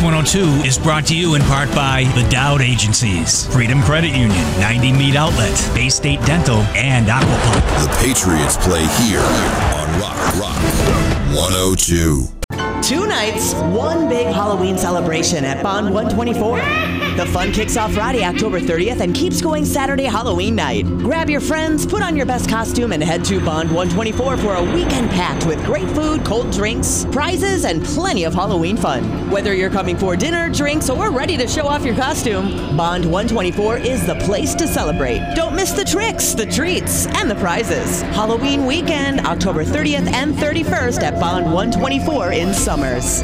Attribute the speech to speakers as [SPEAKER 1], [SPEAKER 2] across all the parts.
[SPEAKER 1] 102 is brought to you in part by the Dowd Agencies, Freedom Credit Union, 90 Meat Outlet, Bay State Dental, and Aquapump.
[SPEAKER 2] The Patriots play here on Rock 102.
[SPEAKER 3] 2 nights, one big Halloween celebration at Bond 124. The fun kicks off Friday, October 30th and keeps going Saturday, Halloween night. Grab your friends, put on your best costume, and head to Bond 124 for a weekend packed with great food, cold drinks, prizes, and plenty of Halloween fun. Whether you're coming for dinner, drinks, or ready to show off your costume, Bond 124 is the place to celebrate. Don't miss the tricks, the treats, and the prizes. Halloween weekend, October 30th and 31st at Bond 124 in Summers.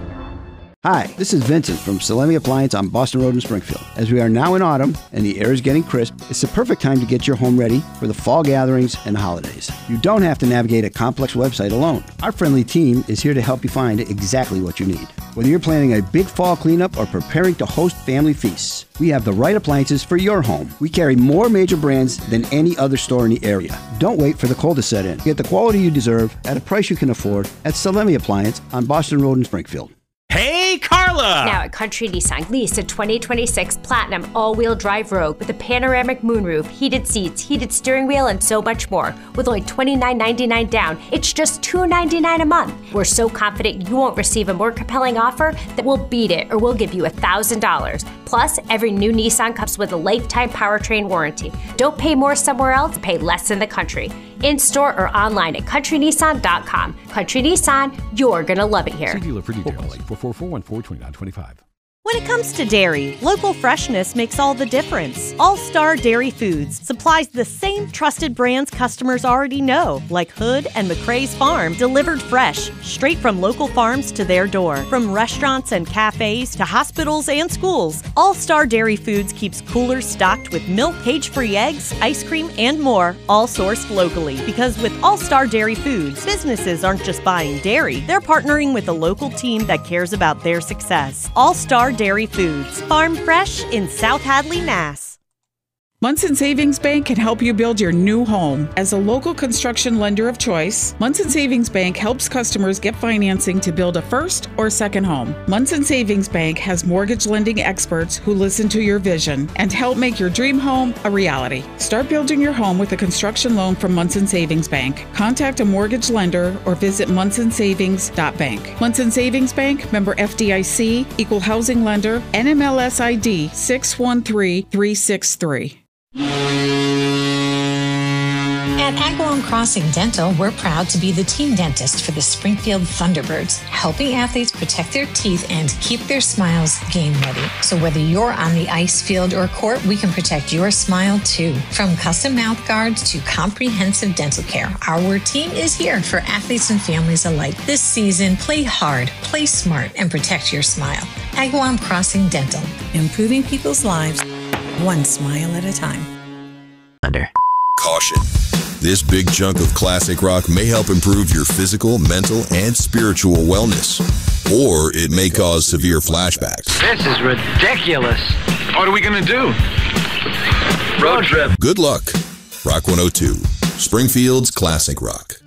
[SPEAKER 4] Hi, this is Vincent from Salemi Appliance on Boston Road in Springfield. As we are now in autumn and the air is getting crisp, it's the perfect time to get your home ready for the fall gatherings and the holidays. You don't have to navigate a complex website alone. Our friendly team is here to help you find exactly what you need. Whether you're planning a big fall cleanup or preparing to host family feasts, we have the right appliances for your home. We carry more major brands than any other store in the area. Don't wait for the cold to set in. Get the quality you deserve at a price you can afford at Salemi Appliance on Boston Road in Springfield.
[SPEAKER 1] Hey, Carla!
[SPEAKER 5] Now at Country Nissan, lease a 2026 Platinum all-wheel drive Rogue with a panoramic moonroof, heated seats, heated steering wheel, and so much more. With only $29.99 down, it's just $299 a month. We're so confident you won't receive a more compelling offer that we'll beat it or we'll give you $1,000. Plus, every new Nissan comes with a lifetime powertrain warranty. Don't pay more somewhere else, pay less in the country. In-store or online at countrynissan.com. Country Nissan, you're going to love it here.
[SPEAKER 6] See dealer for details. 444-1429-25.
[SPEAKER 7] When it comes to dairy, local freshness makes all the difference. All-Star Dairy Foods supplies the same trusted brands customers already know, like Hood and McCrae's Farm, delivered fresh, straight from local farms to their door. From restaurants and cafes to hospitals and schools, All-Star Dairy Foods keeps coolers stocked with milk, cage-free eggs, ice cream, and more, all sourced locally. Because with All-Star Dairy Foods, businesses aren't just buying dairy, they're partnering with a local team that cares about their success. All-Star Dairy Foods, farm fresh in South Hadley, Mass.
[SPEAKER 8] Munson Savings Bank can help you build your new home. As a local construction lender of choice, Munson Savings Bank helps customers get financing to build a first or second home. Munson Savings Bank has mortgage lending experts who listen to your vision and help make your dream home a reality. Start building your home with a construction loan from Munson Savings Bank. Contact a mortgage lender or visit munsonsavings.bank. Munson Savings Bank, member FDIC, equal housing lender, NMLS ID 613363.
[SPEAKER 9] At Agawam Crossing Dental, we're proud to be the team dentist for the Springfield Thunderbirds, helping athletes protect their teeth and keep their smiles game ready. So whether you're on the ice field or court, we can protect your smile too. From custom mouth guards to comprehensive dental care, our team is here for athletes and families alike. This season, play hard, play smart, and protect your smile. Agawam Crossing Dental.
[SPEAKER 10] Improving people's lives, one smile at a time.
[SPEAKER 2] Caution. This big chunk of classic rock may help improve your physical, mental, and spiritual wellness. Or it may cause severe flashbacks.
[SPEAKER 11] This is ridiculous. What are we going to do? Road trip.
[SPEAKER 2] Good luck. Rock 102. Springfield's classic rock.